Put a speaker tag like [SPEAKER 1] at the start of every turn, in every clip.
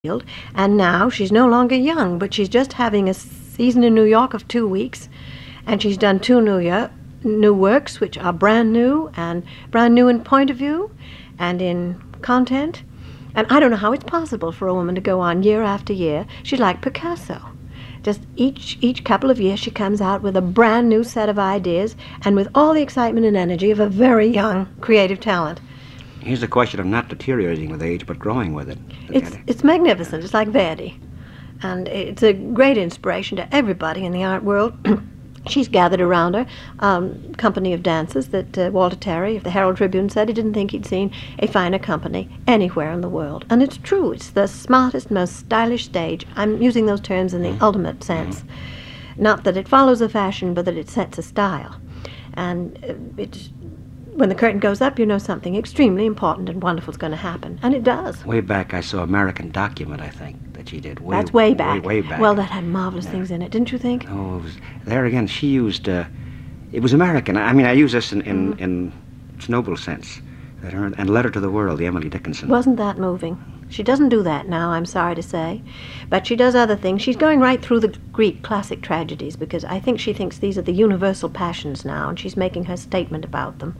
[SPEAKER 1] and now she's no longer young, but she's just having a season in New York of 2 weeks, and she's done two new works, which are brand new in point of view and in content. And I don't know how it's possible for a woman to go on year after year. She's like Picasso. Just each couple of years she comes out with a brand new set of ideas and with all the excitement and energy of a very young creative talent.
[SPEAKER 2] Here's the question of not deteriorating with age, but growing with it.
[SPEAKER 1] It's magnificent. It's like Verdi. And it's a great inspiration to everybody in the art world. She's gathered around her company of dancers that Walter Terry of the Herald Tribune said he didn't think he'd seen a finer company anywhere in the world. And it's true. It's the smartest, most stylish stage. I'm using those terms in the ultimate sense. Not that it follows a fashion, but that it sets a style. And when the curtain goes up, you know something extremely important and wonderful is going to happen. And it does.
[SPEAKER 2] Way back, I saw American Document, I think, that she did.
[SPEAKER 1] That's way back.
[SPEAKER 2] Way back.
[SPEAKER 1] Well, that had marvelous things in it, didn't you think?
[SPEAKER 2] Oh, it was, there again, she used, it was American. I mean, I use this in its noble sense. And Letter to the World, the Emily Dickinson.
[SPEAKER 1] Wasn't that moving? She doesn't do that now, I'm sorry to say. But she does other things. She's going right through the Greek classic tragedies because I think she thinks these are the universal passions now, and she's making her statement about them.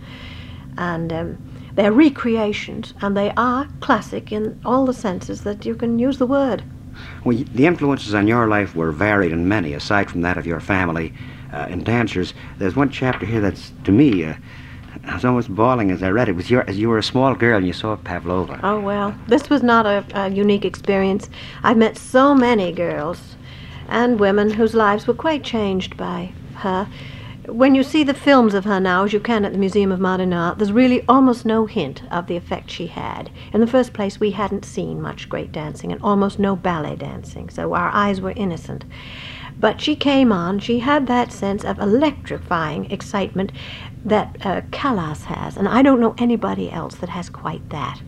[SPEAKER 1] And they're recreations, and they are classic in all the senses that you can use the word.
[SPEAKER 2] Well, the influences on your life were varied and many, aside from that of your family and dancers. There's one chapter here that's, to me, I was almost bawling as I read it. As you were a small girl and you saw Pavlova.
[SPEAKER 1] Oh, well, this was not a unique experience. I've met so many girls and women whose lives were quite changed by her. When you see the films of her now, as you can at the Museum of Modern Art, there's really almost no hint of the effect she had. In the first place, we hadn't seen much great dancing and almost no ballet dancing, so our eyes were innocent. But she came on, she had that sense of electrifying excitement that Callas has, and I don't know anybody else that has quite that.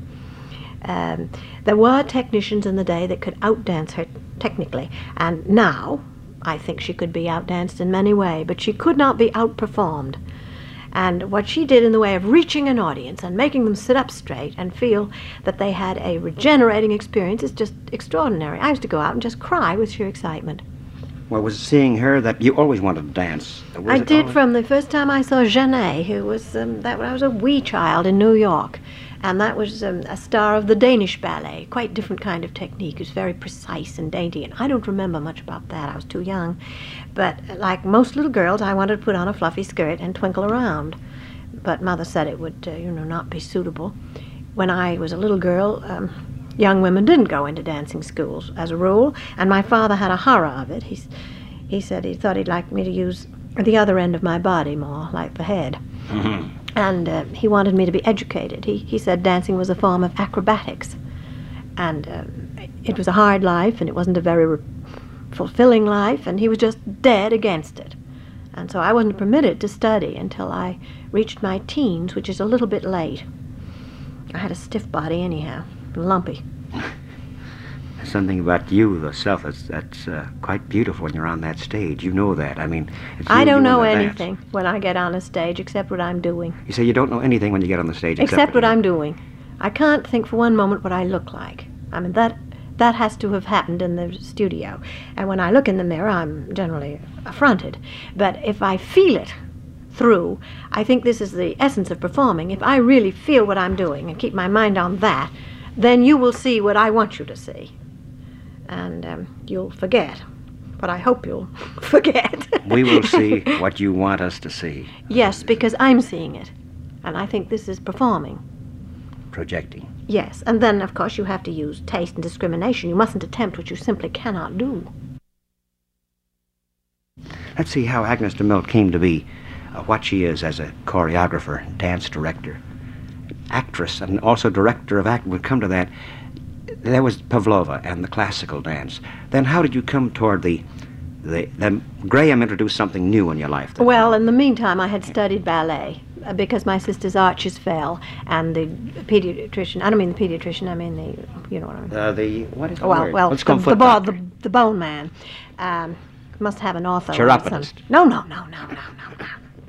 [SPEAKER 1] There were technicians in the day that could outdance her technically, and now I think she could be outdanced in many ways, but she could not be outperformed. And what she did in the way of reaching an audience and making them sit up straight and feel that they had a regenerating experience is just extraordinary. I used to go out and just cry with sheer excitement.
[SPEAKER 2] Well, was seeing her that you always wanted to dance?
[SPEAKER 1] I did from the first time I saw Janet, who was, I was a wee child in New York. And that was a star of the Danish ballet, quite different kind of technique. It was very precise and dainty, and I don't remember much about that. I was too young. But like most little girls, I wanted to put on a fluffy skirt and twinkle around. But Mother said it would, not be suitable. When I was a little girl, young women didn't go into dancing schools, as a rule, and my father had a horror of it. He said he thought he'd like me to use the other end of my body more, like the head. Mm-hmm. And he wanted me to be educated. He said dancing was a form of acrobatics. And it was a hard life, and it wasn't a very fulfilling life, and he was just dead against it. And so I wasn't permitted to study until I reached my teens, which is a little bit late. I had a stiff body anyhow, lumpy.
[SPEAKER 2] Something about you, the self, that's quite beautiful when you're on that stage. You know that. I mean,
[SPEAKER 1] I don't know anything when I get on a stage except what I'm doing.
[SPEAKER 2] You say you don't know anything when you get on the stage
[SPEAKER 1] except what I'm doing. I can't think for one moment what I look like. I mean, that has to have happened in the studio. And when I look in the mirror, I'm generally affronted. But if I feel it through, I think this is the essence of performing. If I really feel what I'm doing and keep my mind on that, then you will see what I want you to see. And you'll forget. But I hope you'll forget.
[SPEAKER 2] We will see what you want us to see.
[SPEAKER 1] Yes, because I'm seeing it. And I think this is performing.
[SPEAKER 2] Projecting.
[SPEAKER 1] Yes, and then, of course, you have to use taste and discrimination. You mustn't attempt what you simply cannot do.
[SPEAKER 2] Let's see how Agnes de Mille came to be what she is as a choreographer, dance director, actress, and also director of act. We'll come to that. There was Pavlova and the classical dance. Then how did you come toward the Graham introduced something new in your life?
[SPEAKER 1] Well, in the meantime, I had studied ballet because my sister's arches fell, and the pediatrician, I don't mean the pediatrician, I mean the, you know what I mean.
[SPEAKER 2] What is the word?
[SPEAKER 1] Well,
[SPEAKER 2] let's come foot doctor.
[SPEAKER 1] The bone man. Must have an author.
[SPEAKER 2] Chiropodist.
[SPEAKER 1] No.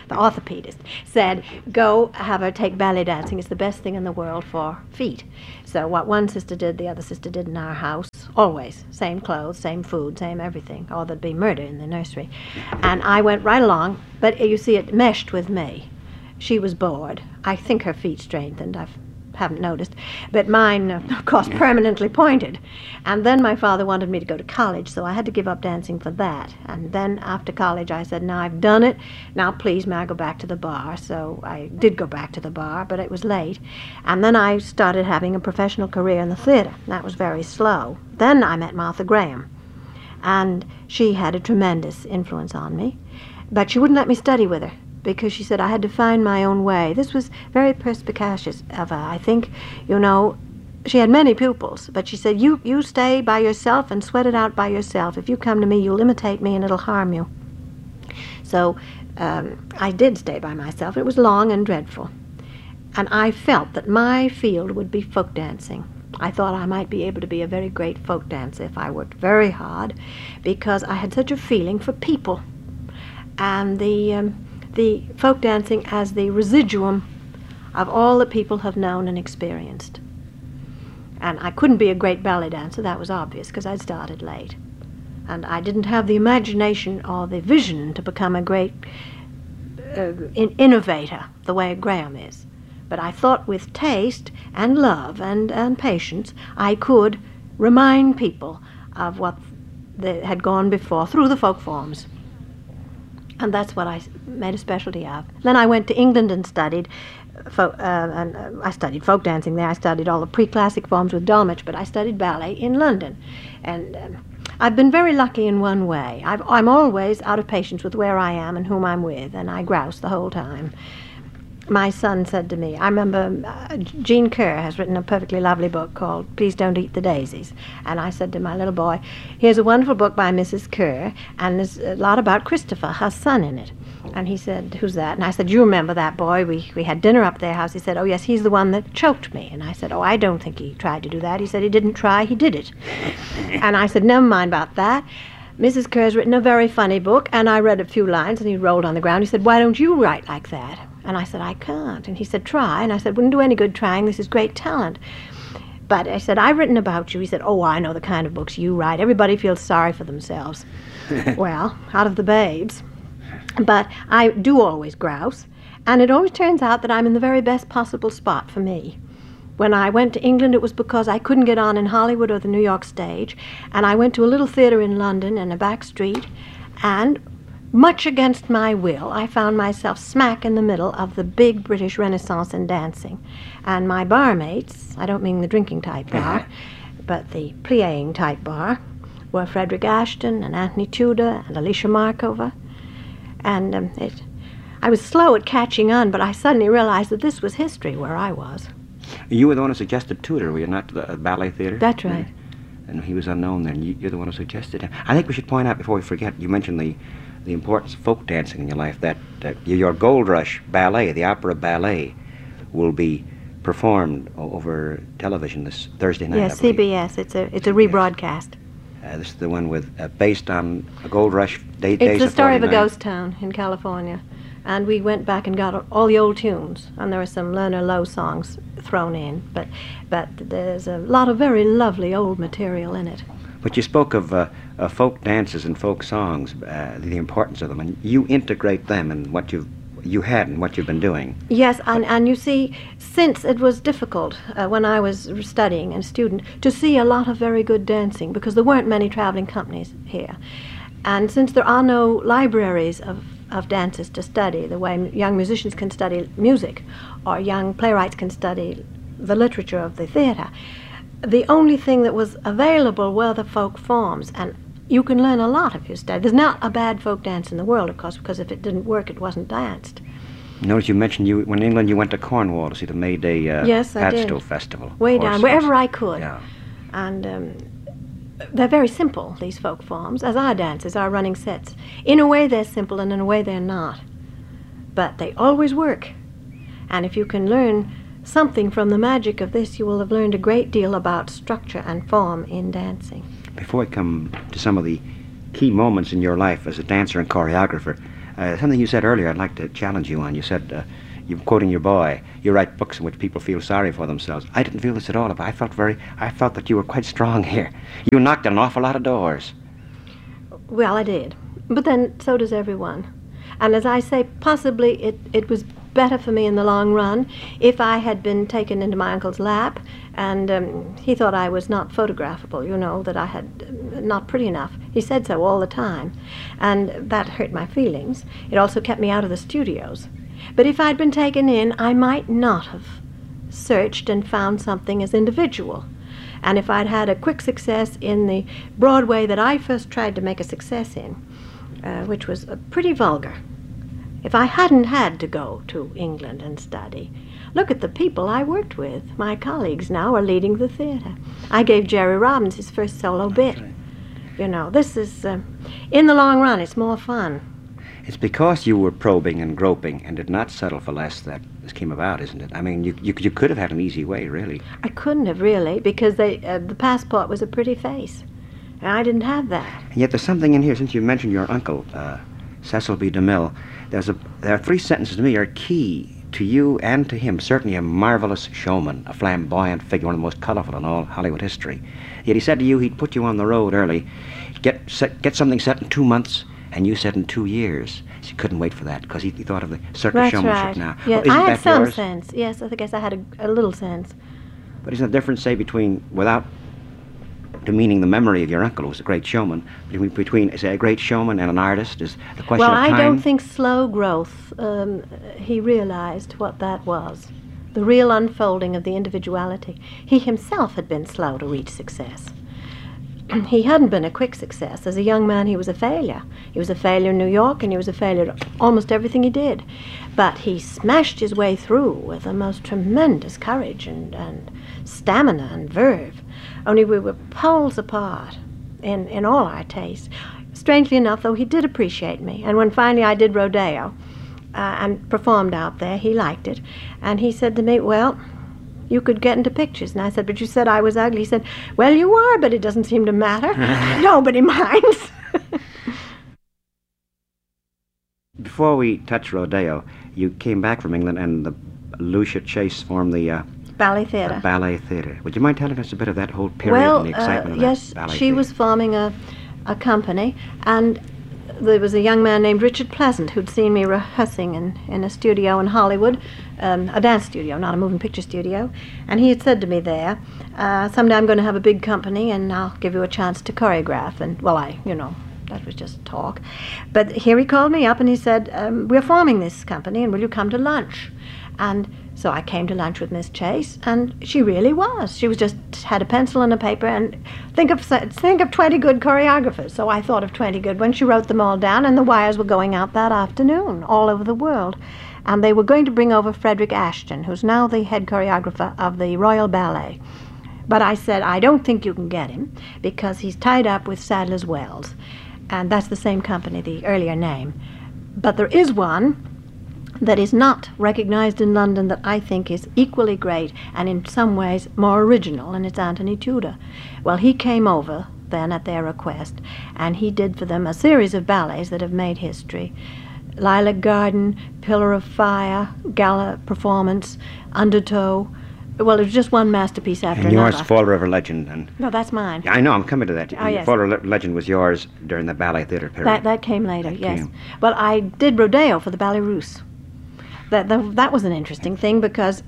[SPEAKER 1] the orthopedist, said, go have her take ballet dancing. It's the best thing in the world for feet. So what one sister did, the other sister did in our house, always. Same clothes, same food, same everything, or there'd be murder in the nursery. And I went right along, but you see, it meshed with me. She was bored. I think her feet strengthened. I haven't noticed. But mine, of course, permanently pointed. And then my father wanted me to go to college, so I had to give up dancing for that. And then after college, I said, now I've done it. Now please, may I go back to the bar? So I did go back to the bar, but it was late. And then I started having a professional career in the theater. That was very slow. Then I met Martha Graham. And she had a tremendous influence on me. But she wouldn't let me study with her, because she said I had to find my own way. This was very perspicacious of her. I think, she had many pupils, but she said, you stay by yourself and sweat it out by yourself. If you come to me, you'll imitate me and it'll harm you. So I did stay by myself. It was long and dreadful. And I felt that my field would be folk dancing. I thought I might be able to be a very great folk dancer if I worked very hard, because I had such a feeling for people. And the folk dancing as the residuum of all that people have known and experienced. And I couldn't be a great ballet dancer, that was obvious, because I'd started late. And I didn't have the imagination or the vision to become a great innovator, the way Graham is. But I thought with taste and love and patience, I could remind people of what they had gone before through the folk forms. And that's what I made a specialty of. Then I went to England and studied I studied folk dancing there. I studied all the pre-classic forms with Dolmetsch, but I studied ballet in London. And I've been very lucky in one way. I'm always out of patience with where I am and whom I'm with, and I grouse the whole time. My son said to me, I remember Jean Kerr has written a perfectly lovely book called Please Don't Eat the Daisies. And I said to my little boy, here's a wonderful book by Mrs. Kerr, and there's a lot about Christopher, her son, in it. And he said, who's that? And I said, you remember that boy? We had dinner up at their house. He said, oh, yes, he's the one that choked me. And I said, oh, I don't think he tried to do that. He said he didn't try, he did it. And I said, never mind about that. Mrs. Kerr's written a very funny book, and I read a few lines, and he rolled on the ground. He said, why don't you write like that? And I said, I can't. And he said, try. And I said, wouldn't do any good trying. This is great talent. But I said, I've written about you. He said, oh, I know the kind of books you write. Everybody feels sorry for themselves. Well, out of the babes. But I do always grouse. And it always turns out that I'm in the very best possible spot for me. When I went to England, it was because I couldn't get on in Hollywood or the New York stage. And I went to a little theater in London in a back street, and much against my will, I found myself smack in the middle of the big British Renaissance in dancing. And my barmates, I don't mean the drinking type bar, but the pliéing type bar, were Frederick Ashton and Anthony Tudor and Alicia Markova. And I was slow at catching on, but I suddenly realized that this was history where I was.
[SPEAKER 2] You were the one who suggested Tudor, were you not, to the ballet theater?
[SPEAKER 1] That's right.
[SPEAKER 2] And he was unknown then. You're the one who suggested him. I think we should point out, before we forget, you mentioned the importance of folk dancing in your life, that your Gold Rush ballet, the opera ballet, will be performed over television this Thursday night.
[SPEAKER 1] Yes, CBS. It's a rebroadcast.
[SPEAKER 2] This is the one with based on a Gold Rush days of 49.
[SPEAKER 1] It's the story of a ghost town in California. And we went back and got all the old tunes, and there were some Lerner Loewe songs thrown in, but there's a lot of very lovely old material in it.
[SPEAKER 2] But you spoke of folk dances and folk songs, the importance of them, and you integrate them in what you had and what you've been doing.
[SPEAKER 1] Yes, and you see, since it was difficult when I was studying and a student to see a lot of very good dancing, because there weren't many traveling companies here, and since there are no libraries of dances to study, the way young musicians can study music, or young playwrights can study the literature of the theater, the only thing that was available were the folk forms, and you can learn a lot if you study. There's not a bad folk dance in the world, of course, because if it didn't work, it wasn't danced.
[SPEAKER 2] Notice you mentioned when in England you went to Cornwall to see the May Day
[SPEAKER 1] yes, I did.
[SPEAKER 2] Padstow Festival.
[SPEAKER 1] Way down, wherever I could.
[SPEAKER 2] Yeah.
[SPEAKER 1] And they're very simple, these folk forms, as our dances, our running sets. In a way they're simple, and in a way they're not. But they always work. And if you can learn something from the magic of this, you will have learned a great deal about structure and form in dancing.
[SPEAKER 2] Before we come to some of the key moments in your life as a dancer and choreographer, Something you said earlier I'd like to challenge you on. You said, you're quoting your boy, you write books in which people feel sorry for themselves. I didn't feel this at all. I felt that you were quite strong here. You knocked an awful lot of doors.
[SPEAKER 1] Well, I did. But then so does everyone. And as I say, possibly it was better for me in the long run if I had been taken into my uncle's lap, and he thought I was not photographable, that I had not pretty enough. He said so all the time, and that hurt my feelings. It also kept me out of the studios. But if I'd been taken in, I might not have searched and found something as individual. And if I'd had a quick success in the Broadway that I first tried to make a success in, which was pretty vulgar, if I hadn't had to go to England and study, look at the people I worked with. My colleagues now are leading the theater. I gave Jerry Robbins his first solo bit. This is, in the long run, it's more fun.
[SPEAKER 2] It's because you were probing and groping and did not settle for less that this came about, isn't it? I mean, you could have had an easy way, really.
[SPEAKER 1] I couldn't have, really, because the passport was a pretty face, and I didn't have that.
[SPEAKER 2] And yet there's something in here, since you mentioned your uncle, Cecil B. DeMille. There are 3 sentences to me are key to you and to him. Certainly a marvelous showman, a flamboyant figure, one of the most colorful in all Hollywood history. Yet he said to you he'd put you on the road early, get something set in 2 months, and you said in 2 years. She couldn't wait for that because he thought of the circus showmanship
[SPEAKER 1] right.
[SPEAKER 2] now.
[SPEAKER 1] Yeah,
[SPEAKER 2] well,
[SPEAKER 1] I had some
[SPEAKER 2] yours?
[SPEAKER 1] sense. Yes, I guess I had a little sense.
[SPEAKER 2] But isn't the difference, say, between, without demeaning the memory of your uncle, who was a great showman, between say, a great showman and an artist, is the question of time?
[SPEAKER 1] Well, I don't think slow growth, he realized what that was. The real unfolding of the individuality. He himself had been slow to reach success. He hadn't been a quick success. As a young man, he was a failure. He was a failure in New York, and he was a failure at almost everything he did. But he smashed his way through with the most tremendous courage and stamina and verve. Only we were poles apart in all our tastes. Strangely enough, though, he did appreciate me. And when finally I did Rodeo and performed out there, he liked it. And he said to me, well, you could get into pictures. And I said, but you said I was ugly. He said, well, you are, but it doesn't seem to matter. Nobody minds.
[SPEAKER 2] Before we touch Rodeo, you came back from England and the Lucia Chase formed the
[SPEAKER 1] Ballet Theatre.
[SPEAKER 2] Ballet Theatre. Would you mind telling us a bit of that whole period and the excitement of
[SPEAKER 1] yes,
[SPEAKER 2] that ballet
[SPEAKER 1] she
[SPEAKER 2] theatre?
[SPEAKER 1] was forming a company, and there was a young man named Richard Pleasant who'd seen me rehearsing in a studio in Hollywood, a dance studio, not a moving picture studio, and he had said to me there, someday I'm going to have a big company and I'll give you a chance to choreograph. And, well, that was just talk. But here he called me up and he said, we're forming this company and will you come to lunch? And so I came to lunch with Miss Chase, and she really was. She was just had a pencil and a paper, and think of 20 good choreographers. So I thought of 20 good when she wrote them all down, and the wires were going out that afternoon all over the world. And they were going to bring over Frederick Ashton, who's now the head choreographer of the Royal Ballet. But I said, I don't think you can get him because he's tied up with Sadler's Wells, and that's the same company, the earlier name. But there is one that is not recognized in London that I think is equally great and in some ways more original, and it's Anthony Tudor. Well, he came over then at their request, and he did for them a series of ballets that have made history. Lilac Garden, Pillar of Fire, Gala Performance, Undertow. Well, it was just one masterpiece after
[SPEAKER 2] and
[SPEAKER 1] another.
[SPEAKER 2] yours, Fall River Legend. And
[SPEAKER 1] no, that's mine.
[SPEAKER 2] I know, I'm coming to that.
[SPEAKER 1] Oh, yes.
[SPEAKER 2] Fall River Legend was yours during the Ballet Theatre period.
[SPEAKER 1] That came later, yes.
[SPEAKER 2] Came.
[SPEAKER 1] Well, I did Rodeo for the Ballet Russe. That was an interesting thing because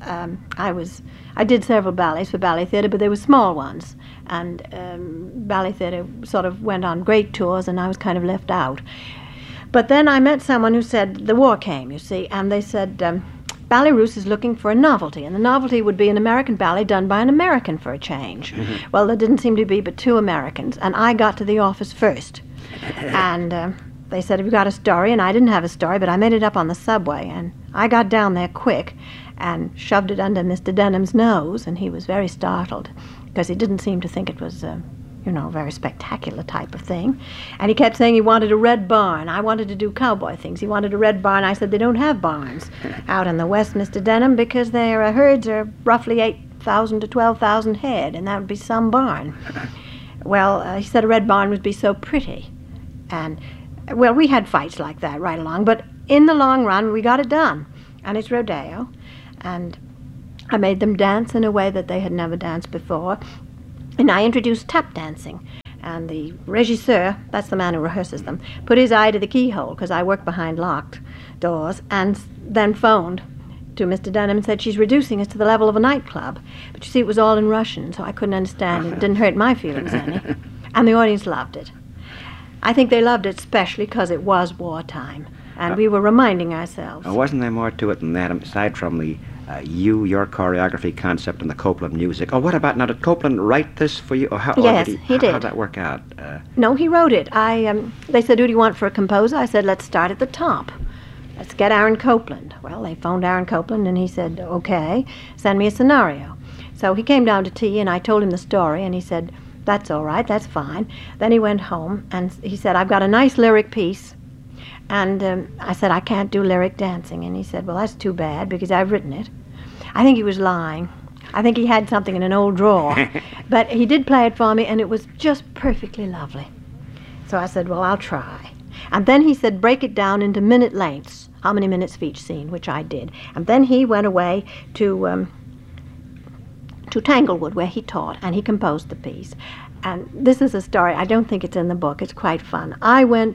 [SPEAKER 1] I did several ballets for Ballet Theatre, but they were small ones, and Ballet Theatre sort of went on great tours, and I was kind of left out. But then I met someone who said the war came, you see, and they said Ballet Russe is looking for a novelty, and the novelty would be an American ballet done by an American for a change. Mm-hmm. Well, there didn't seem to be but 2 Americans, and I got to the office first, and they said, have you got a story? And I didn't have a story, but I made it up on the subway. And I got down there quick and shoved it under Mr. Denham's nose, and he was very startled because he didn't seem to think it was, a very spectacular type of thing. And he kept saying he wanted a red barn. I wanted to do cowboy things. He wanted a red barn. I said, they don't have barns out in the West, Mr. Denham, because their herds are roughly 8,000 to 12,000 head, and that would be some barn. Well, he said a red barn would be so pretty. And Well, we had fights like that right along, but in the long run, we got it done. And it's rodeo, and I made them dance in a way that they had never danced before. And I introduced tap dancing. And the regisseur, that's the man who rehearses them, put his eye to the keyhole, because I work behind locked doors, and then phoned to Mr. Dunham and said, she's reducing us to the level of a nightclub. But you see, it was all in Russian, so I couldn't understand. It didn't hurt my feelings any. And the audience loved it. I think they loved it especially because it was wartime, and we were reminding ourselves.
[SPEAKER 2] Wasn't there more to it than that, aside from the your choreography concept and the Copland music? Oh, what about, now, did Copland write this for you? Or how,
[SPEAKER 1] yes,
[SPEAKER 2] or
[SPEAKER 1] he did.
[SPEAKER 2] How'd that work out?
[SPEAKER 1] No, he wrote it. They said, who do you want for a composer? I said, let's start at the top. Let's get Aaron Copland. Well, they phoned Aaron Copland, and he said, okay, send me a scenario. So he came down to tea, and I told him the story, and he said, that's all right, that's fine. Then he went home, and he said, I've got a nice lyric piece. And I said, I can't do lyric dancing. And he said, well, that's too bad, because I've written it. I think he was lying. I think he had something in an old drawer. But he did play it for me, and it was just perfectly lovely. So I said, well, I'll try. And then he said, break it down into minute lengths, how many minutes for each scene, which I did. And then he went away to Tanglewood, where he taught, and he composed the piece. And this is a story, I don't think it's in the book, it's quite fun. I went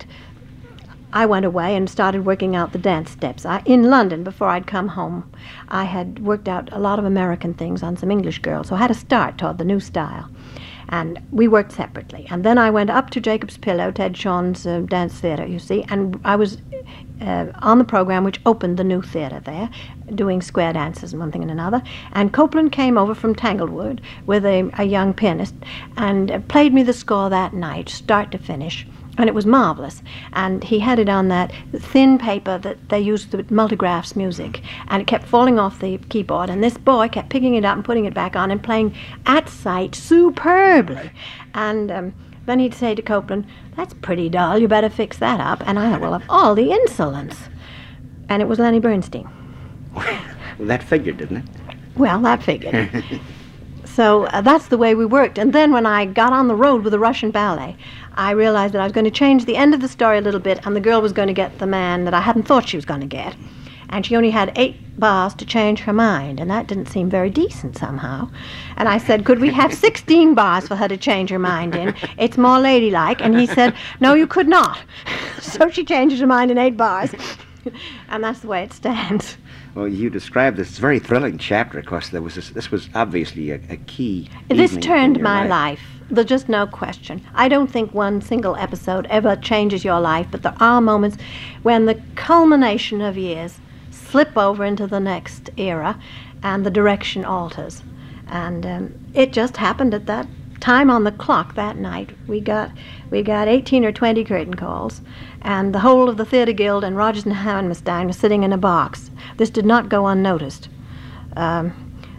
[SPEAKER 1] away and started working out the dance steps. In London, before I'd come home, I had worked out a lot of American things on some English girls, so I had a start toward the new style. And we worked separately. And then I went up to Jacob's Pillow, Ted Shawn's dance theater, you see, and I was on the program which opened the new theater there, doing square dances and one thing and another. And Copland came over from Tanglewood with a young pianist and played me the score that night, start to finish. And it was marvelous. And he had it on that thin paper that they used with Multigraph's music. And it kept falling off the keyboard. And this boy kept picking it up and putting it back on and playing at sight superbly. And then he'd say to Copland, that's pretty dull, you better fix that up. And I thought, well, of all the insolence. And it was Lenny Bernstein.
[SPEAKER 2] Well, that figured, didn't it?
[SPEAKER 1] Well, that figured. So that's the way we worked. And then when I got on the road with the Russian ballet, I realized that I was going to change the end of the story a little bit, and the girl was going to get the man that I hadn't thought she was going to get. And she only had 8 bars to change her mind, and that didn't seem very decent somehow. And I said, could we have 16 bars for her to change her mind in? It's more ladylike. And he said, no, you could not. So she changes her mind in 8 bars. And that's the way it stands.
[SPEAKER 2] Well, you described this very thrilling chapter, of course. This was obviously a key.
[SPEAKER 1] This turned my life. There's just no question. I don't think one single episode ever changes your life, but there are moments when the culmination of years slip over into the next era and the direction alters. And it just happened at that time on the clock that night. We got 18 or 20 curtain calls, and the whole of the Theatre Guild and Rodgers and Hammerstein was sitting in a box. This did not go unnoticed. The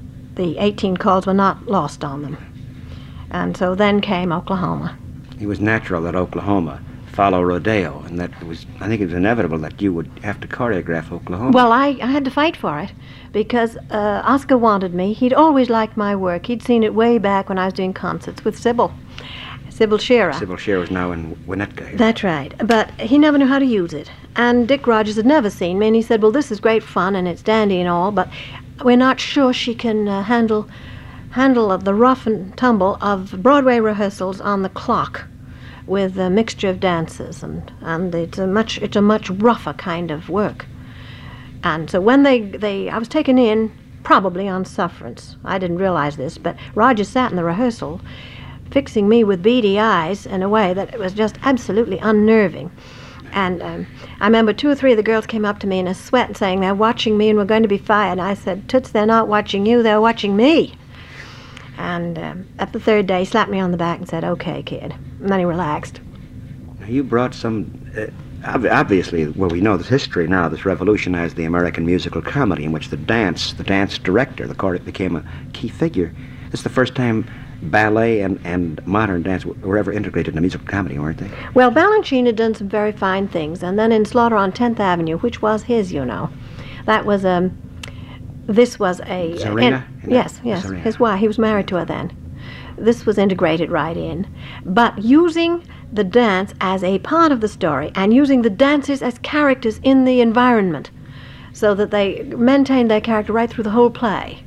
[SPEAKER 1] 18 calls were not lost on them. And so then came Oklahoma.
[SPEAKER 2] It was natural that Oklahoma follow rodeo, and I think it was inevitable that you would have to choreograph Oklahoma.
[SPEAKER 1] Well, I had to fight for it, because Oscar wanted me. He'd always liked my work. He'd seen it way back when I was doing concerts with Sybil Shearer.
[SPEAKER 2] Sybil Shearer was now in Winnetka.
[SPEAKER 1] That's right, but he never knew how to use it. And Dick Rodgers had never seen me, and he said, well, this is great fun, and it's dandy and all, but we're not sure she can handle the rough and tumble of Broadway rehearsals on the clock with a mixture of dances, and it's a much rougher kind of work. And so when I was taken in probably on sufferance. I didn't realize this, but Rodgers sat in the rehearsal fixing me with beady eyes in a way that was just absolutely unnerving. And I remember 2 or 3 of the girls came up to me in a sweat and saying, they're watching me and we're going to be fired. And I said, Toots, they're not watching you, they're watching me. And at the 3rd day, he slapped me on the back and said, okay, kid. And then he relaxed.
[SPEAKER 2] Now, you brought some, obviously, well, we know this history now, this revolutionized the American musical comedy in which the dance director, the chorus, became a key figure. This is the first time ballet and modern dance were ever integrated in a musical comedy, weren't they?
[SPEAKER 1] Well, Balanchine had done some very fine things, and then in Slaughter on 10th Avenue, which was his, you know, that was this was a...
[SPEAKER 2] Serena?
[SPEAKER 1] Yes,
[SPEAKER 2] Serena.
[SPEAKER 1] his wife. He was married to her then. this was integrated right in. But using the dance as a part of the story and using the dancers as characters in the environment so that they maintained their character right through the whole play,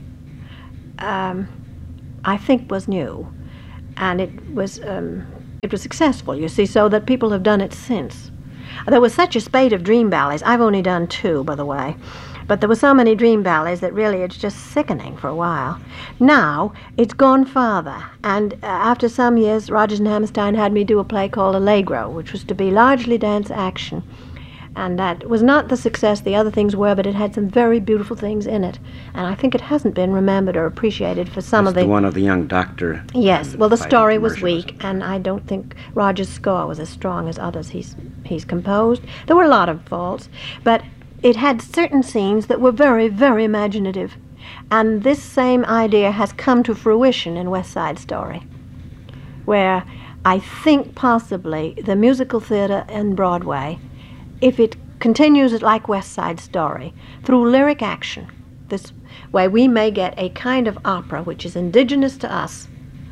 [SPEAKER 1] I think was new. And it was successful, you see, so that people have done it since. There was such a spate of dream ballets. I've only done 2, by the way. But there were so many dream ballets that really it's just sickening for a while. Now, it's gone farther. And after some years, Rodgers and Hammerstein had me do a play called Allegro, which was to be largely dance action. And that was not the success the other things were, but it had some very beautiful things in it. And I think it hasn't been remembered or appreciated for some
[SPEAKER 2] That's
[SPEAKER 1] of the...
[SPEAKER 2] one of the young doctor.
[SPEAKER 1] Yes, well, the story was
[SPEAKER 2] commercials.
[SPEAKER 1] weak, and I don't think Rodgers' score was as strong as others he's composed. There were a lot of faults, but it had certain scenes that were very, very imaginative. And this same idea has come to fruition in West Side Story, where I think possibly the musical theater in Broadway, if it continues it like West Side Story, through lyric action, this way we may get a kind of opera which is indigenous to us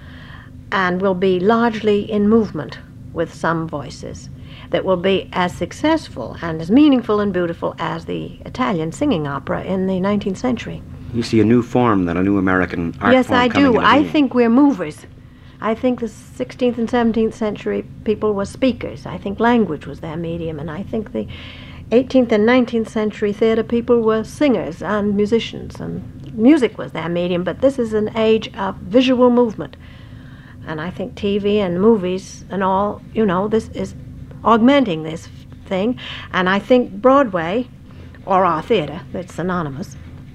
[SPEAKER 1] and will be largely in movement with some voices, that will be as successful and as meaningful and beautiful as the Italian singing opera in the 19th century.
[SPEAKER 2] You see a new form, then a new American art
[SPEAKER 1] Yes,
[SPEAKER 2] form
[SPEAKER 1] I
[SPEAKER 2] coming
[SPEAKER 1] do.
[SPEAKER 2] into
[SPEAKER 1] I
[SPEAKER 2] being.
[SPEAKER 1] think we're movers. I think the 16th and 17th century people were speakers. I think language was their medium, and I think the 18th and 19th century theater people were singers and musicians, and music was their medium. But this is an age of visual movement, and I think TV and movies and all, this is augmenting this thing. And I think Broadway, or our theater, that's synonymous,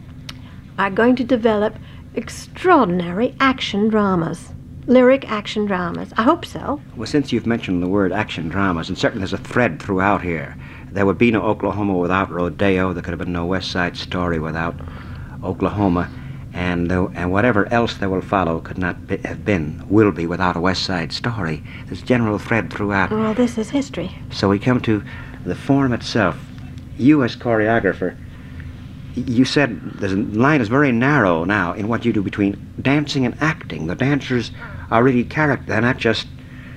[SPEAKER 1] are going to develop extraordinary action dramas, lyric action dramas. I hope so.
[SPEAKER 2] Well, since you've mentioned the word action dramas, and certainly there's a thread throughout here, there would be no Oklahoma without Rodeo. There could have been no West Side Story without Oklahoma, and whatever else there will follow could not will be without a West Side Story. There's a general thread throughout.
[SPEAKER 1] Well, this is history.
[SPEAKER 2] So we come to the form itself. You as choreographer, you said the line is very narrow now in what you do between dancing and acting. The dancers are really character. They're not just,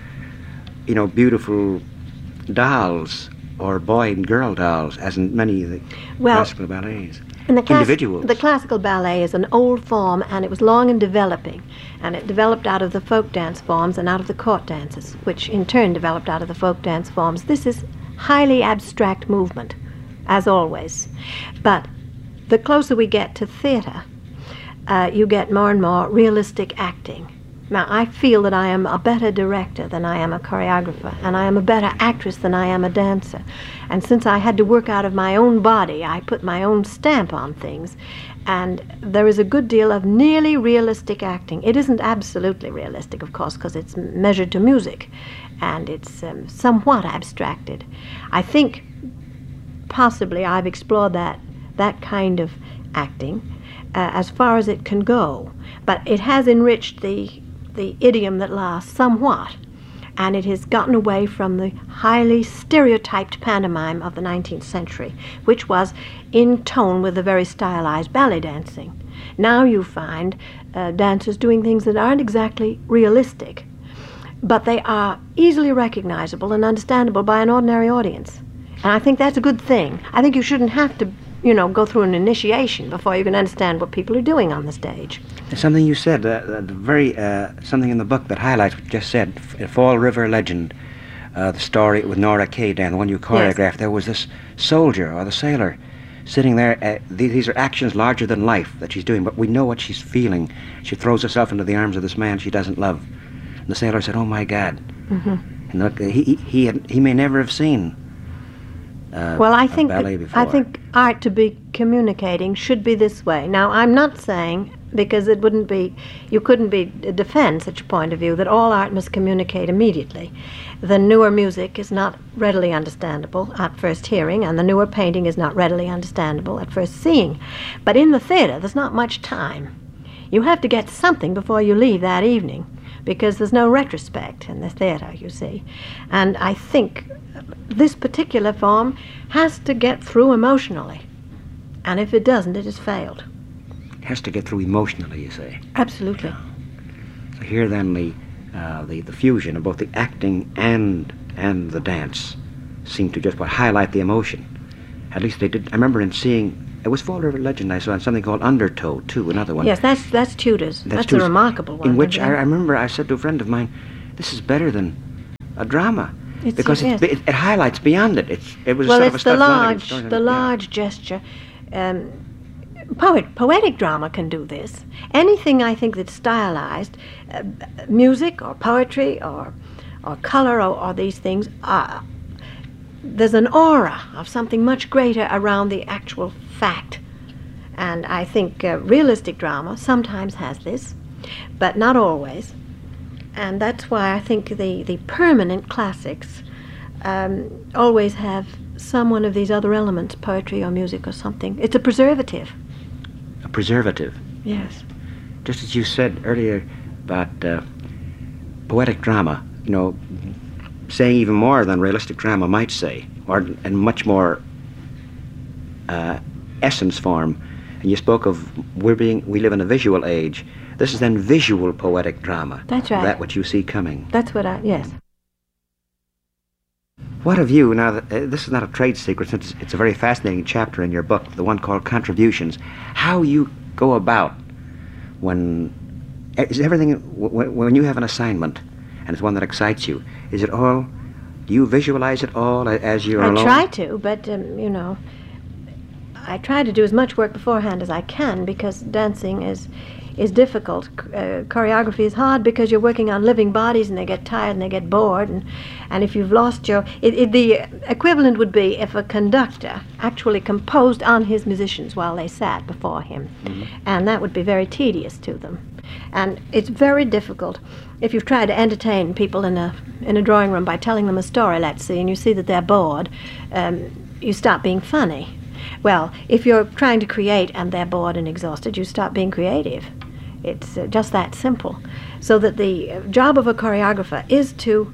[SPEAKER 2] beautiful dolls or boy and girl dolls, as in many of the classical ballets.
[SPEAKER 1] And
[SPEAKER 2] Individuals.
[SPEAKER 1] The classical ballet is an old form, and it was long in developing. And it developed out of the folk dance forms and out of the court dances, which in turn developed out of the folk dance forms. This is highly abstract movement, as always. But the closer we get to theater, you get more and more realistic acting. Now, I feel that I am a better director than I am a choreographer, and I am a better actress than I am a dancer. And since I had to work out of my own body, I put my own stamp on things, and there is a good deal of nearly realistic acting. It isn't absolutely realistic, of course, because it's measured to music, and it's somewhat abstracted. I think possibly I've explored that kind of acting as far as it can go, but it has enriched the idiom that lasts somewhat, and it has gotten away from the highly stereotyped pantomime of the 19th century, which was in tone with the very stylized ballet dancing. Now you find dancers doing things that aren't exactly realistic, but they are easily recognizable and understandable by an ordinary audience. And I think that's a good thing. I think you shouldn't have to go through an initiation before you can understand what people are doing on the stage.
[SPEAKER 2] There's something you said, something in the book that highlights what you just said, Fall River Legend, the story with Nora Kay, Dan, the one you choreographed. Yes. There was this soldier or the sailor sitting there. These are actions larger than life that she's doing, but we know what she's feeling. She throws herself into the arms of this man she doesn't love. And the sailor said, "Oh my God." Mm-hmm. And look, he may never have seen
[SPEAKER 1] I think
[SPEAKER 2] ballet before.
[SPEAKER 1] I think art to be communicating should be this way. Now, I'm not saying, because you couldn't defend such a point of view, that all art must communicate immediately. The newer music is not readily understandable at first hearing, and the newer painting is not readily understandable at first seeing. But in the theater, there's not much time. You have to get something before you leave that evening, because there's no retrospect in the theater, you see. And I think this particular form has to get through emotionally. And if it doesn't, it has failed.
[SPEAKER 2] It has to get through emotionally, you say?
[SPEAKER 1] Absolutely.
[SPEAKER 2] here then the fusion of both the acting and the dance seemed to just highlight the emotion. At least they did. I remember in seeing, it was Fall River Legend I saw, something called Undertow too, another one.
[SPEAKER 1] Yes, that's Tudor's. That's a remarkable one.
[SPEAKER 2] In which I remember I said to a friend of mine, this is better than a drama. Because it highlights beyond it. It was
[SPEAKER 1] well,
[SPEAKER 2] sort of
[SPEAKER 1] it's
[SPEAKER 2] a
[SPEAKER 1] the large gesture. Poetic drama can do this. Anything I think that's stylized, music or poetry or color or these things, there's an aura of something much greater around the actual fact. And I think realistic drama sometimes has this, but not always. And that's why I think the permanent classics always have some one of these other elements, poetry or music or something. It's a preservative.
[SPEAKER 2] A preservative?
[SPEAKER 1] Yes.
[SPEAKER 2] Just as you said earlier about poetic drama, saying even more than realistic drama might say, or in much more essence form. And you spoke of we live in a visual age. This is then visual poetic drama.
[SPEAKER 1] That's right.
[SPEAKER 2] That what you see coming.
[SPEAKER 1] That's what yes.
[SPEAKER 2] What have you, now this is not a trade secret since it's a very fascinating chapter in your book, the one called Contributions, how you go about when you have an assignment and it's one that excites you, is it all, do you visualize it all as you're alone?
[SPEAKER 1] I try to, but I try to do as much work beforehand as I can because dancing is difficult. Choreography is hard because you're working on living bodies and they get tired and they get bored. And if you've lost the equivalent would be if a conductor actually composed on his musicians while they sat before him. Mm-hmm. And that would be very tedious to them. And it's very difficult if you've tried to entertain people in a drawing room by telling them a story, let's see, and you see that they're bored, you stop being funny. Well, if you're trying to create and they're bored and exhausted, you stop being creative. It's just that simple. So that the job of a choreographer is to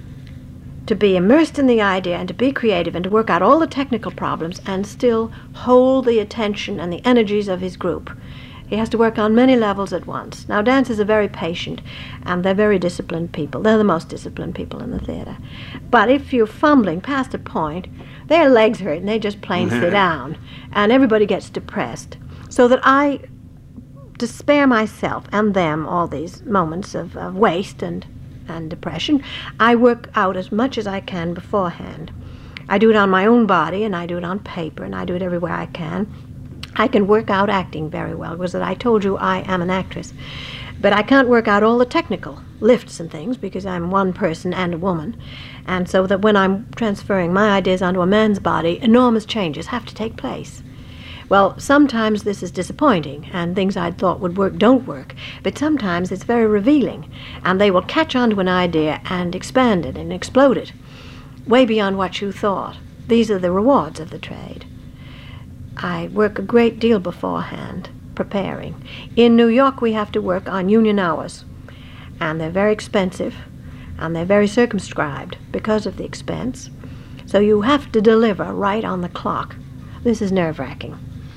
[SPEAKER 1] be immersed in the idea and to be creative and to work out all the technical problems and still hold the attention and the energies of his group. He has to work on many levels at once. Now, dancers are very patient, and they're very disciplined people. They're the most disciplined people in the theater. But if you're fumbling past a point, their legs hurt, and they just plain sit down, and everybody gets depressed. So that to spare myself and them all these moments of waste and depression, I work out as much as I can beforehand. I do it on my own body, and I do it on paper, and I do it everywhere I can. I can work out acting very well, because I told you I am an actress. But I can't work out all the technical lifts and things because I'm one person and a woman. And so that when I'm transferring my ideas onto a man's body, enormous changes have to take place. Well, sometimes this is disappointing, and things I'd thought would work don't work. But sometimes it's very revealing, and they will catch on to an idea and expand it and explode it way beyond what you thought. These are the rewards of the trade. I work a great deal beforehand, preparing. In New York, we have to work on union hours, and they're very expensive, and they're very circumscribed because of the expense. So you have to deliver right on the clock. This is nerve-wracking.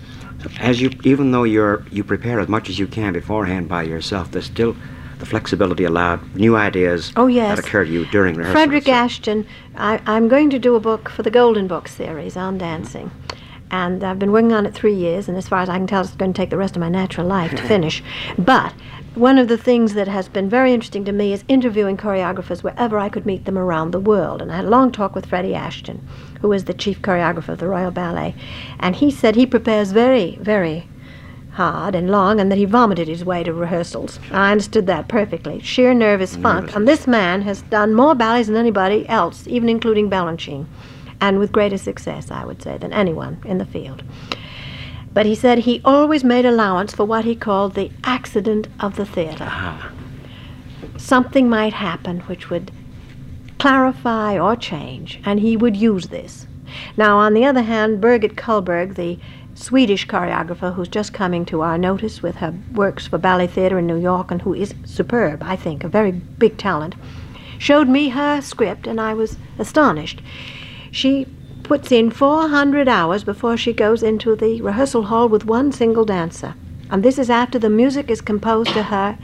[SPEAKER 2] Even though you prepare as much as you can beforehand by yourself, there's still the flexibility allowed, new ideas that occur to you during rehearsal.
[SPEAKER 1] Frederick Ashton, I'm going to do a book for the Golden Book series on dancing. And I've been working on it 3 years, and as far as I can tell, it's going to take the rest of my natural life to finish. But one of the things that has been very interesting to me is interviewing choreographers wherever I could meet them around the world. And I had a long talk with Freddie Ashton, who is the chief choreographer of the Royal Ballet. And he said he prepares very, very hard and long, and that he vomited his way to rehearsals. I understood that perfectly. Sheer nervous funk. And this man has done more ballets than anybody else, even including Balanchine. And with greater success, I would say, than anyone in the field. But he said he always made allowance for what he called the accident of the theater. Something might happen which would clarify or change, and he would use this. Now, on the other hand, Birgit Kullberg, the Swedish choreographer who's just coming to our notice with her works for ballet theater in New York, and who is superb, I think, a very big talent, showed me her script, and I was astonished. She puts in 400 hours before she goes into the rehearsal hall with one single dancer. And this is after the music is composed to her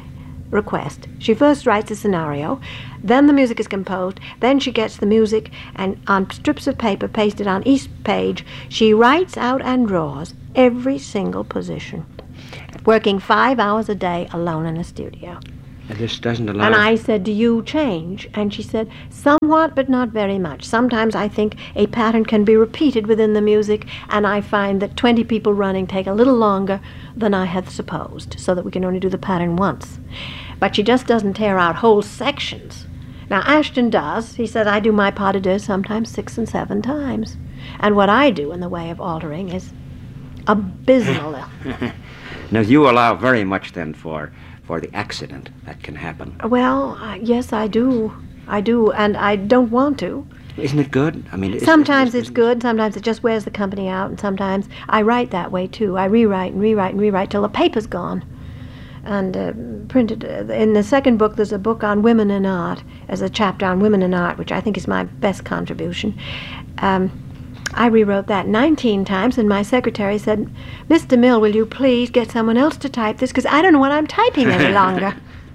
[SPEAKER 1] request. She first writes a scenario, then the music is composed, then she gets the music and on strips of paper pasted on each page, she writes out and draws every single position, working 5 hours a day alone in the studio.
[SPEAKER 2] This doesn't allow...
[SPEAKER 1] And I said, do you change? And she said, somewhat, but not very much. Sometimes I think a pattern can be repeated within the music, and I find that 20 people running take a little longer than I had supposed, so that we can only do the pattern once. But she just doesn't tear out whole sections. Now, Ashton does. He said, I do my pas de deux sometimes 6 and 7 times. And what I do in the way of altering is abysmal.
[SPEAKER 2] Now, you allow very much, then, for the accident that can happen.
[SPEAKER 1] Well, yes, I do. I do, and I don't want to.
[SPEAKER 2] Isn't it good? I mean,
[SPEAKER 1] sometimes it's good, sometimes it just wears the company out, and sometimes I write that way, too. I rewrite and rewrite and rewrite till the paper's gone. And printed, in the second book, there's a book on women in art, as a chapter on women in art, which I think is my best contribution. I rewrote that 19 times, and my secretary said, Mr. Mill, will you please get someone else to type this, because I don't know what I'm typing any longer.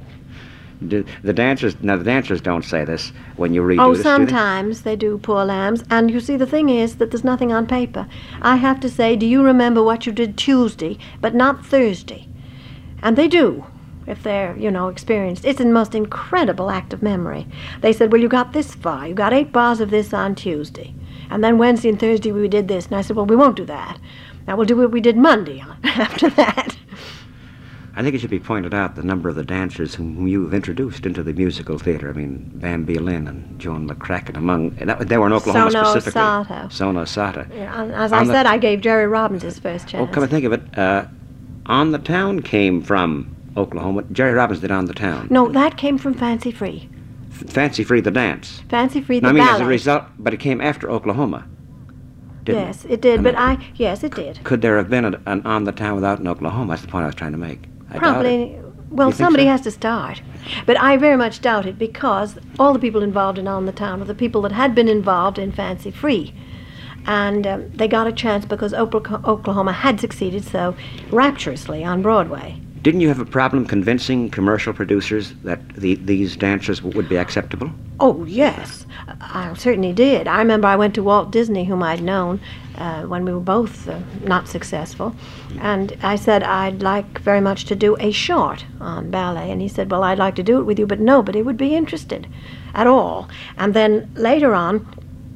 [SPEAKER 2] The dancers don't say this when you redo
[SPEAKER 1] Oh,
[SPEAKER 2] this,
[SPEAKER 1] sometimes they do, poor lambs. And you see, the thing is that there's nothing on paper. I have to say, do you remember what you did Tuesday, but not Thursday? And they do, if they're, experienced. It's the most incredible act of memory. They said, well, you got this far. You got 8 bars of this on Tuesday. And then Wednesday and Thursday we did this. And I said, well, we won't do that. Now we'll do what we did Monday on after that.
[SPEAKER 2] I think it should be pointed out the number of the dancers whom you've introduced into the musical theater. I mean, Bambi Lynn and Joan McCracken they were in Oklahoma specifically. Sona Sato.
[SPEAKER 1] Yeah, as I said, I gave Jerry Robbins his first chance.
[SPEAKER 2] Oh, come to think of it, On the Town came from Oklahoma. Jerry Robbins did On the Town.
[SPEAKER 1] No, that came from Fancy Free.
[SPEAKER 2] Fancy Free the dance.
[SPEAKER 1] Fancy Free the
[SPEAKER 2] ballet.
[SPEAKER 1] ballet.
[SPEAKER 2] As a result, but it came after Oklahoma.
[SPEAKER 1] Yes, it did. Yes, it did.
[SPEAKER 2] Could there have been an On the Town without an Oklahoma? That's the point I was trying to make.
[SPEAKER 1] Probably. Well, somebody has to start. But I very much doubt it, because all the people involved in On the Town were the people that had been involved in Fancy Free. And they got a chance because Oklahoma had succeeded so rapturously on Broadway.
[SPEAKER 2] Didn't you have a problem convincing commercial producers that these dancers would be acceptable?
[SPEAKER 1] Oh, yes. I certainly did. I remember I went to Walt Disney, whom I'd known when we were both not successful, and I said I'd like very much to do a short on ballet, and he said, well, I'd like to do it with you, but nobody would be interested at all. And then later on,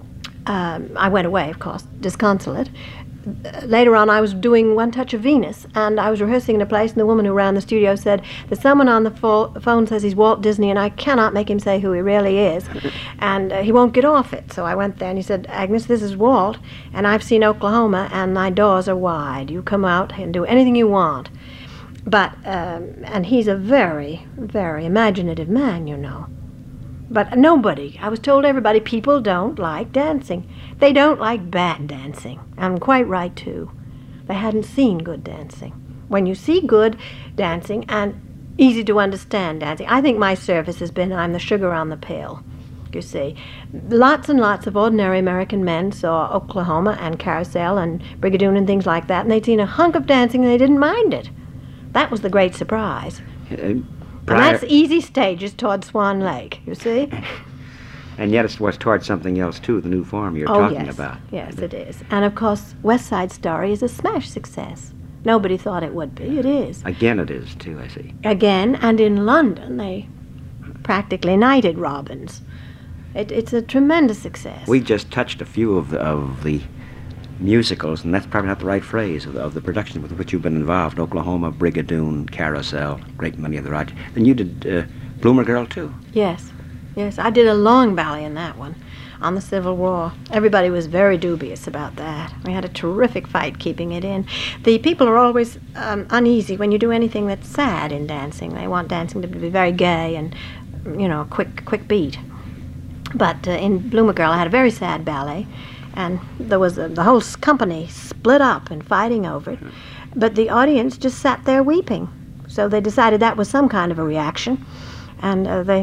[SPEAKER 1] I went away, of course, disconsolate. Later on, I was doing One Touch of Venus, and I was rehearsing in a place, and the woman who ran the studio said, there's someone on the phone says he's Walt Disney, and I cannot make him say who he really is, and he won't get off it. So I went there, and he said, Agnes, this is Walt, and I've seen Oklahoma, and my doors are wide. You come out and do anything you want. But, and he's a very, very imaginative man, But nobody, I was told everybody, people don't like dancing. They don't like bad dancing. I'm quite right, too. They hadn't seen good dancing. When you see good dancing and easy to understand dancing, I think my service has been I'm the sugar on the pill, you see. Lots and lots of ordinary American men saw Oklahoma and Carousel and Brigadoon and things like that, and they'd seen a hunk of dancing and they didn't mind it. That was the great surprise. And that's easy stages toward Swan Lake, you see.
[SPEAKER 2] And yet it was toward something else, too, the new form you're talking about.
[SPEAKER 1] Yes, it is. And, of course, West Side Story is a smash success. Nobody thought it would be. It is.
[SPEAKER 2] Again it is, too, I see.
[SPEAKER 1] Again, and in London, they practically knighted Robbins. It's a tremendous success.
[SPEAKER 2] We just touched a few of the musicals, and that's probably not the right phrase, of the production with which you've been involved. Oklahoma, Brigadoon, Carousel, great many of the Rogers. Then you did Bloomer Girl, too.
[SPEAKER 1] Yes. Yes, I did a long ballet in that one, on the Civil War. Everybody was very dubious about that. We had a terrific fight keeping it in. The people are always uneasy when you do anything that's sad in dancing. They want dancing to be very gay and, quick beat. But in Bloomer Girl, I had a very sad ballet, and there was the whole company split up and fighting over it. But the audience just sat there weeping. So they decided that was some kind of a reaction, and they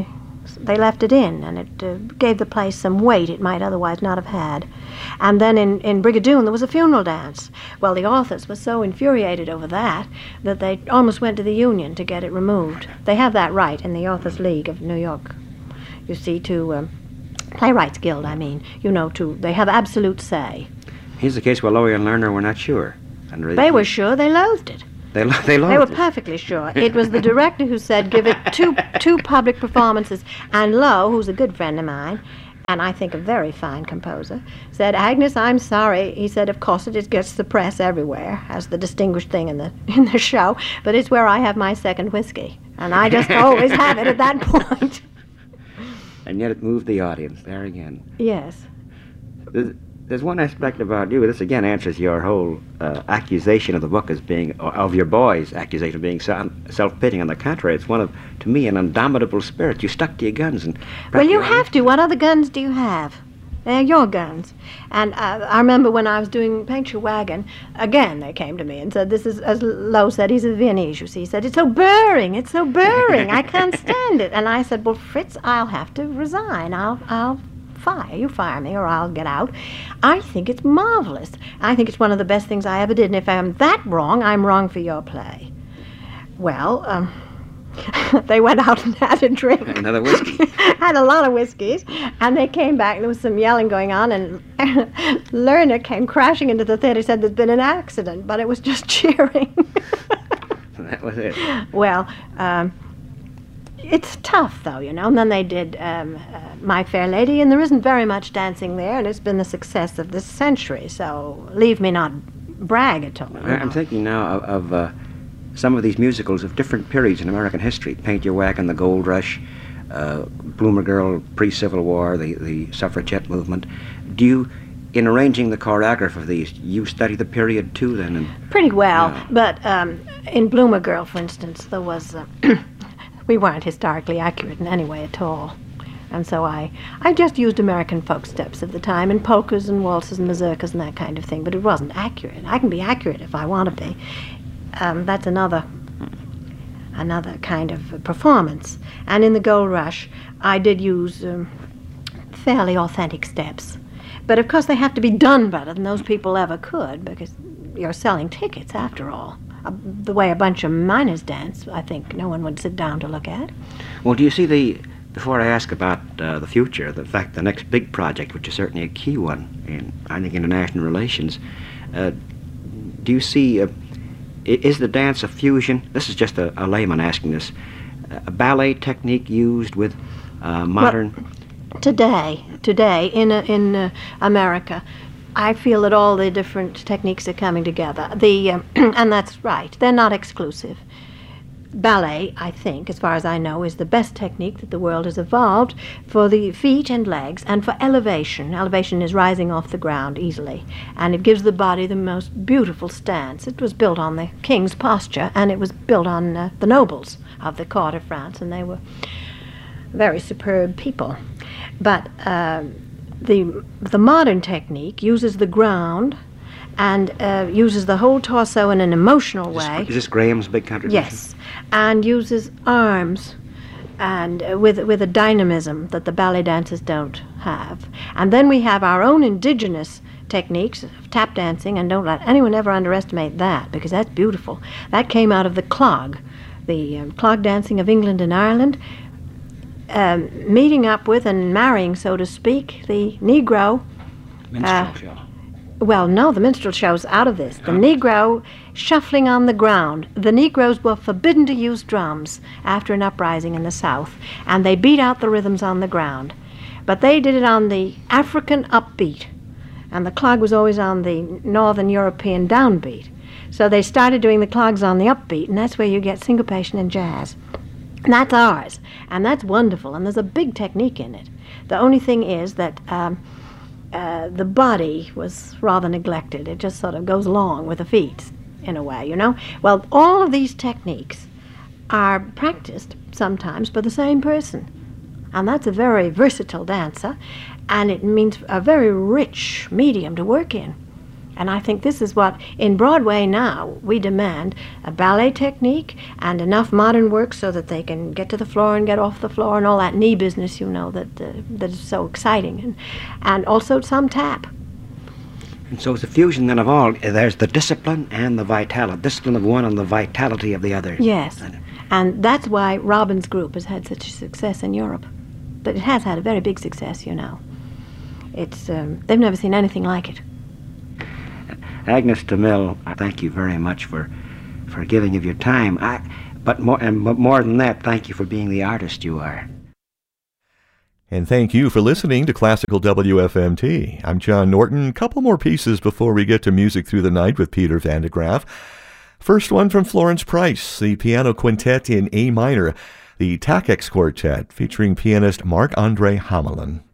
[SPEAKER 1] They left it in, and it gave the place some weight it might otherwise not have had. And then in Brigadoon there was a funeral dance. Well, the authors were so infuriated over that they almost went to the union to get it removed. They have that right in the Authors League of New York, you see, to Playwrights Guild, I mean, they have absolute say.
[SPEAKER 2] Here's the case where Lowy and Lerner were not sure.
[SPEAKER 1] They were sure. They loathed it.
[SPEAKER 2] They loathed
[SPEAKER 1] They were
[SPEAKER 2] it.
[SPEAKER 1] perfectly sure. It was the director who said, give it two public performances. And Lowe, who's a good friend of mine, and I think a very fine composer, said, Agnes, I'm sorry. He said, of course it gets the press everywhere as the distinguished thing in the show, but it's where I have my second whiskey. And I just always have it at that point.
[SPEAKER 2] And yet it moved the audience there again.
[SPEAKER 1] Yes.
[SPEAKER 2] There's one aspect about you. This again answers your whole accusation of the book as being, or of your boys' accusation of being self-pitying. On the contrary, it's one of, to me, an indomitable spirit. You stuck to your guns and.
[SPEAKER 1] Well, you have to. What other guns do you have? They're your guns. And I remember when I was doing Paint Your Wagon, again they came to me and said, this is, as Lowe said, he's a Viennese, you see. He said, it's so boring, I can't stand it. And I said, well, Fritz, I'll have to resign. I'll fire. You fire me or I'll get out. I think it's marvelous. I think it's one of the best things I ever did. And if I'm that wrong, I'm wrong for your play. Well, they went out and had a drink.
[SPEAKER 2] Another whiskey.
[SPEAKER 1] Had a lot of whiskeys. And they came back. There was some yelling going on. And Lerner came crashing into the theater, said there's been an accident. But it was just cheering.
[SPEAKER 2] That was it.
[SPEAKER 1] Well, it's tough, though, And then they did My Fair Lady, and there isn't very much dancing there, and it's been the success of this century, so leave me not brag at all.
[SPEAKER 2] I'm thinking now of some of these musicals of different periods in American history. Paint Your Wagon, the Gold Rush, Bloomer Girl, pre-Civil War, the suffragette movement. Do you, in arranging the choreography of these, you study the period too, then?
[SPEAKER 1] Pretty well,
[SPEAKER 2] Yeah.
[SPEAKER 1] but in Bloomer Girl, for instance, there was... we weren't historically accurate in any way at all. And so I just used American folk steps of the time, and polkas and waltzes and mazurkas and that kind of thing, but it wasn't accurate. I can be accurate if I want to be. That's another kind of performance. And in the Gold Rush, I did use fairly authentic steps. But of course they have to be done better than those people ever could, because you're selling tickets after all. The way a bunch of miners dance, I think no one would sit down to look at.
[SPEAKER 2] Well, do you see before I ask about the future, the next big project, which is certainly a key one in, I think, international relations, do you see, is the dance a fusion? This is just a layman asking this. A ballet technique used with modern...
[SPEAKER 1] Well, today in America, I feel that all the different techniques are coming together. And that's right, they're not exclusive. Ballet, I think, as far as I know, is the best technique that the world has evolved for the feet and legs and for elevation. Elevation is rising off the ground easily, and it gives the body the most beautiful stance. It was built on the king's posture, and it was built on the nobles of the court of France, and they were very superb people. But the modern technique uses the ground and uses the whole torso in an emotional way.
[SPEAKER 2] Is this Graham's big contribution?
[SPEAKER 1] Yes, and uses arms and with a dynamism that the ballet dancers don't have. And then we have our own indigenous techniques of tap dancing, and don't let anyone ever underestimate that, because that's beautiful. That came out of the clog dancing of England and Ireland, meeting up with and marrying, so to speak, the Negro.
[SPEAKER 2] Minstrel show.
[SPEAKER 1] Well, no, the minstrel show's out of this. The Negro shuffling on the ground. The Negroes were forbidden to use drums after an uprising in the South, and they beat out the rhythms on the ground. But they did it on the African upbeat, and the clog was always on the Northern European downbeat. So they started doing the clogs on the upbeat, and that's where you get syncopation and jazz. And that's ours, and that's wonderful, and there's a big technique in it. The only thing is that the body was rather neglected. It just sort of goes along with the feet, in a way, Well, all of these techniques are practiced sometimes by the same person, and that's a very versatile dancer, and it means a very rich medium to work in. And I think this is what, in Broadway now, we demand a ballet technique and enough modern work so that they can get to the floor and get off the floor and all that knee business, you know, that is so exciting. And also some tap.
[SPEAKER 2] And so it's a fusion then of all. There's the discipline and the vitality. Discipline of one and the vitality of the other.
[SPEAKER 1] Yes. And that's why Robin's group has had such a success in Europe. But it has had a very big success, you know. It's they've never seen anything like it.
[SPEAKER 2] Agnes de Mille, I thank you very much for giving of your time. But more than that, thank you for being the artist you are.
[SPEAKER 3] And thank you for listening to Classical WFMT. I'm John Norton. A couple more pieces before we get to Music Through the Night with Peter Van de Graaff. First one from Florence Price, the piano quintet in A minor, the Takex Quartet, featuring pianist Marc-André Hamelin.